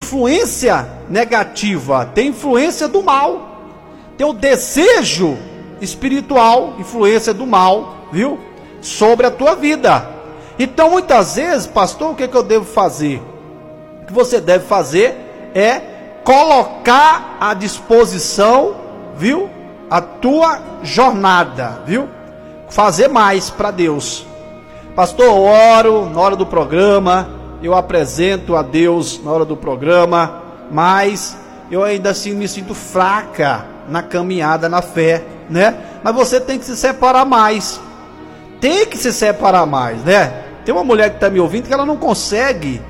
influência negativa, tem influência do mal, tem o desejo espiritual, influência do mal, viu? Sobre a tua vida. Então muitas vezes, pastor, o que eu devo fazer? O que você deve fazer é colocar à disposição, viu? A tua jornada, viu? Fazer mais para Deus. Pastor, eu oro na hora do programa, eu apresento a Deus na hora do programa, mas eu ainda assim me sinto fraca na caminhada, na fé, né? Mas você tem que se separar mais. Tem que se separar mais, né? Tem uma mulher que está me ouvindo que ela não consegue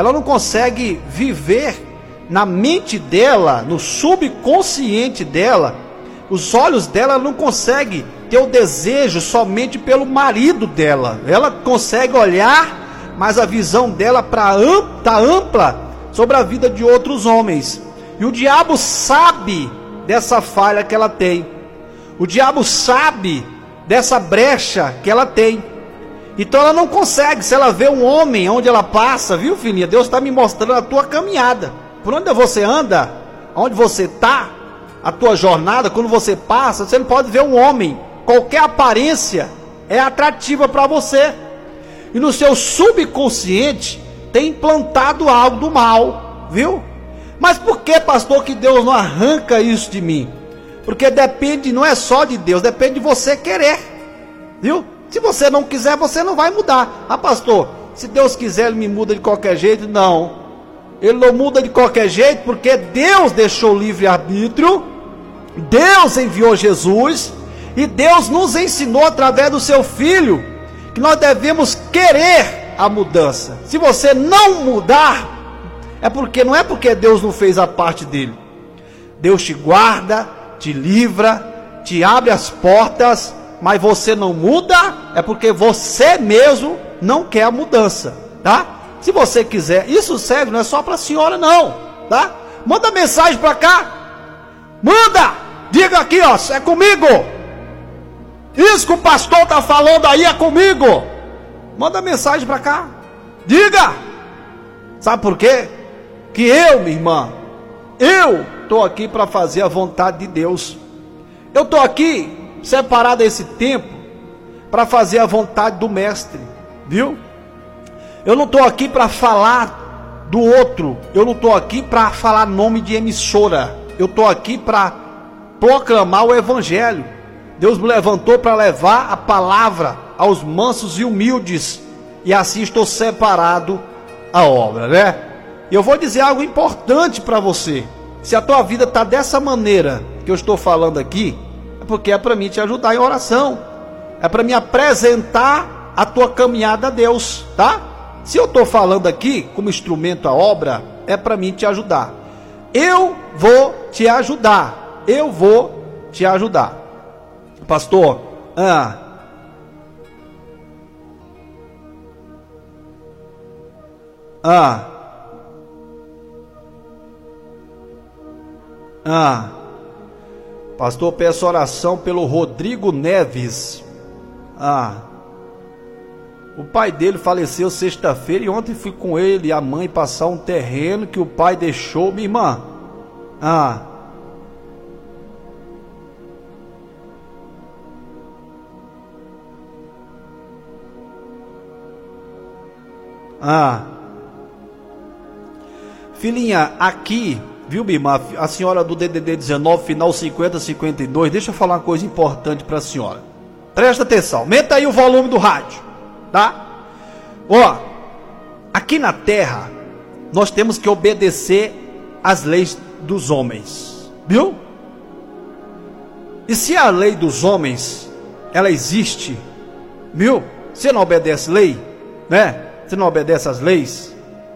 viver na mente dela, no subconsciente dela, os olhos dela não conseguem ter o desejo somente pelo marido dela. Ela consegue olhar, mas a visão dela tá ampla sobre a vida de outros homens. E o diabo sabe dessa falha que ela tem. O diabo sabe dessa brecha que ela tem. Então ela não consegue. Se ela vê um homem onde ela passa, viu, filhinha? Deus está me mostrando a tua caminhada. Por onde você anda, onde você está, a tua jornada, quando você passa, você não pode ver um homem. Qualquer aparência é atrativa para você. E no seu subconsciente tem implantado algo do mal, viu? Mas por que, pastor, que Deus não arranca isso de mim? Porque depende, não é só de Deus, depende de você querer, viu? Se você não quiser, você não vai mudar. Ah, pastor, se Deus quiser, Ele me muda de qualquer jeito. Não, Ele não muda de qualquer jeito, porque Deus deixou livre-arbítrio, Deus enviou Jesus, e Deus nos ensinou através do seu Filho, que nós devemos querer a mudança. Se você não mudar, não é porque Deus não fez a parte dele. Deus te guarda, te livra, te abre as portas, mas você não muda, é porque você mesmo não quer a mudança, tá? Se você quiser, isso serve, não é só para a senhora não, tá? Manda mensagem para cá, manda, diga aqui, ó, é comigo, isso que o pastor tá falando aí é comigo, manda mensagem para cá, diga, sabe por quê? Que eu, minha irmã, eu estou aqui para fazer a vontade de Deus, eu estou aqui separado esse tempo para fazer a vontade do mestre, viu? Eu não estou aqui para falar do outro, eu não estou aqui para falar nome de emissora, eu estou aqui para proclamar o evangelho. Deus me levantou para levar a palavra aos mansos e humildes, e assim estou separado à obra, né? E eu vou dizer algo importante para você. Se a tua vida está dessa maneira que eu estou falando aqui, é porque é para mim te ajudar em oração, é para me apresentar a tua caminhada a Deus, tá? Se eu estou falando aqui como instrumento à obra, é para mim te ajudar. Eu vou te ajudar, eu vou te ajudar. Pastor, pastor, peço oração pelo Rodrigo Neves. O pai dele faleceu sexta-feira e ontem fui com ele e a mãe passar um terreno que o pai deixou, minha irmã. Filhinha, aqui, viu, minha irmã, a senhora do DDD 19, final 5052, deixa eu falar uma coisa importante para a senhora. Presta atenção, aumenta aí o volume do rádio, tá? Ó, aqui na terra, nós temos que obedecer às leis dos homens, viu? E se a lei dos homens, ela existe, viu? Você não obedece lei, né? Você não obedece às leis?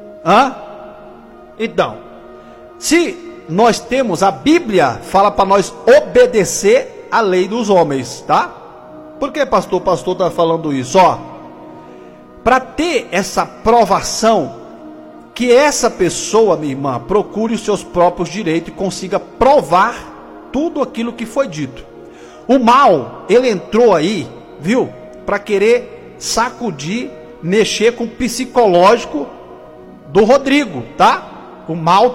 Então, se nós temos, a Bíblia fala para nós obedecer a lei dos homens, tá? Por que, pastor? O pastor está falando isso, ó. Para ter essa provação, que essa pessoa, minha irmã, procure os seus próprios direitos e consiga provar tudo aquilo que foi dito. O mal, ele entrou aí, viu? Para querer sacudir, mexer com o psicológico do Rodrigo, tá? O mal